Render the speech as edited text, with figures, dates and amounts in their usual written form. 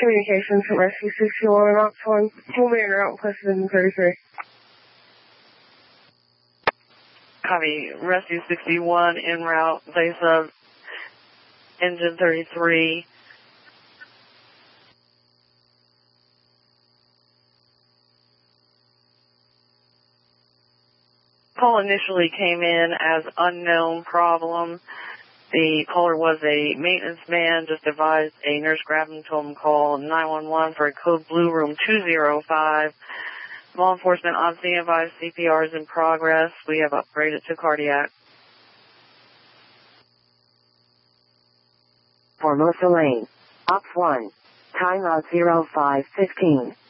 communications from Rescue 61 and Ops 1. We'll be en route closer than 33. Copy. Rescue 61 en route. Base of engine 33. Call initially came in as unknown problem. The caller was a maintenance man, just advised a nurse grabbed him, told him call 911 for a code blue room 205. Law enforcement on scene advised CPR is in progress. We have upgraded to cardiac. Formosa Lane. Ops 1. Time out 05:15.